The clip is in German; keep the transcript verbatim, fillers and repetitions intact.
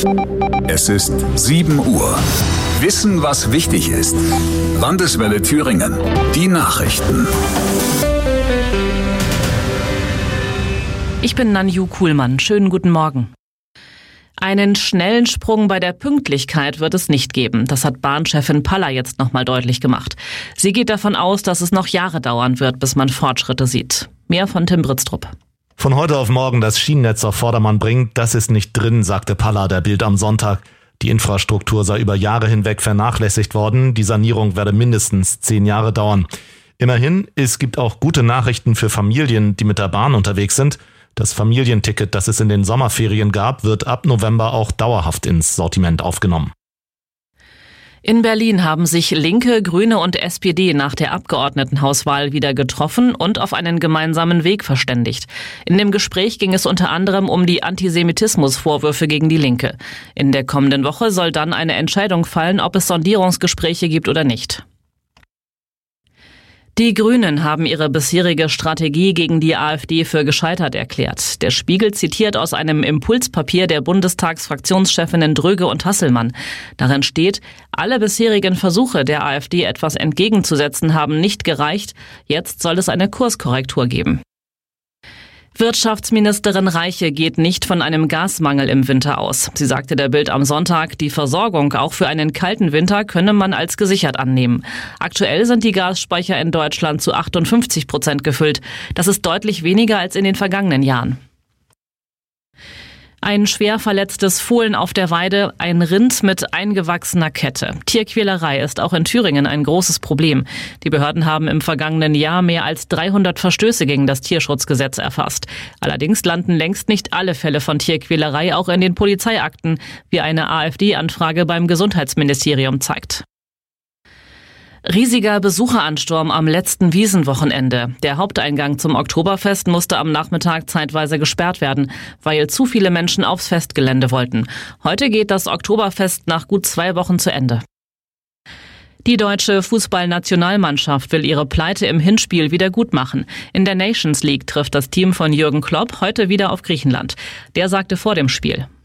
Es ist sieben Uhr. Wissen, was wichtig ist. Landeswelle Thüringen. Die Nachrichten. Ich bin Nanju Kuhlmann. Schönen guten Morgen. Einen schnellen Sprung bei der Pünktlichkeit wird es nicht geben. Das hat Bahnchefin Paller jetzt nochmal deutlich gemacht. Sie geht davon aus, dass es noch Jahre dauern wird, bis man Fortschritte sieht. Mehr von Tim Britztrup. Von heute auf morgen das Schienennetz auf Vordermann bringen, das ist nicht drin, sagte Paller der Bild am Sonntag. Die Infrastruktur sei über Jahre hinweg vernachlässigt worden. Die Sanierung werde mindestens zehn Jahre dauern. Immerhin, es gibt auch gute Nachrichten für Familien, die mit der Bahn unterwegs sind. Das Familienticket, das es in den Sommerferien gab, wird ab November auch dauerhaft ins Sortiment aufgenommen. In Berlin haben sich Linke, Grüne und S P D nach der Abgeordnetenhauswahl wieder getroffen und auf einen gemeinsamen Weg verständigt. In dem Gespräch ging es unter anderem um die Antisemitismusvorwürfe gegen die Linke. In der kommenden Woche soll dann eine Entscheidung fallen, ob es Sondierungsgespräche gibt oder nicht. Die Grünen haben ihre bisherige Strategie gegen die AfD für gescheitert erklärt. Der Spiegel zitiert aus einem Impulspapier der Bundestagsfraktionschefinnen Dröge und Hasselmann. Darin steht, alle bisherigen Versuche der AfD etwas entgegenzusetzen haben nicht gereicht. Jetzt soll es eine Kurskorrektur geben. Wirtschaftsministerin Reiche geht nicht von einem Gasmangel im Winter aus. Sie sagte der Bild am Sonntag, die Versorgung auch für einen kalten Winter könne man als gesichert annehmen. Aktuell sind die Gasspeicher in Deutschland zu achtundfünfzig Prozent gefüllt. Das ist deutlich weniger als in den vergangenen Jahren. Ein schwer verletztes Fohlen auf der Weide, ein Rind mit eingewachsener Kette. Tierquälerei ist auch in Thüringen ein großes Problem. Die Behörden haben im vergangenen Jahr mehr als dreihundert Verstöße gegen das Tierschutzgesetz erfasst. Allerdings landen längst nicht alle Fälle von Tierquälerei auch in den Polizeiakten, wie eine AfD-Anfrage beim Gesundheitsministerium zeigt. Riesiger Besucheransturm am letzten Wiesenwochenende. Der Haupteingang zum Oktoberfest musste am Nachmittag zeitweise gesperrt werden, weil zu viele Menschen aufs Festgelände wollten. Heute geht das Oktoberfest nach gut zwei Wochen zu Ende. Die deutsche Fußballnationalmannschaft will ihre Pleite im Hinspiel wieder gut machen. In der Nations League trifft das Team von Jürgen Klopp heute wieder auf Griechenland. Der sagte vor dem Spiel: